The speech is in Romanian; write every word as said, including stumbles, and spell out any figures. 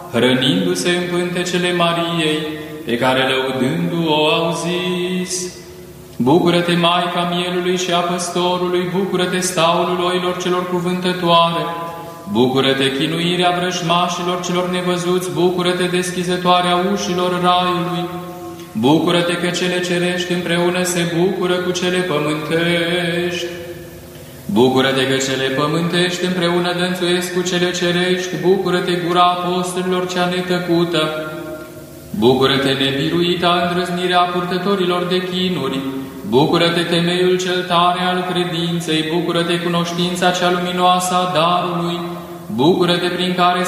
hrănindu-se în pântecele Mariei, pe care lăudându-o au zis: Bucură-te, Maica Mielului și a Păstorului, bucură-te, staulul oilor celor cuvântătoare, bucură-te, chinuirea vrăjmașilor celor nevăzuți, bucură-te, deschizătoarea ușilor raiului, bucură-te că cele cerești împreună se bucură cu cele pământești. Bucură-te că cele pământești împreună dănțuiesc cu cele cerești, bucură-te, gura apostolilor cea netăcută, bucură-te, nebiruita îndrăznirea purtătorilor de chinuri, bucură-te, temeiul cel tare al credinței, bucură-te, cunoștința cea luminoasă a darului, bucură-te, prin care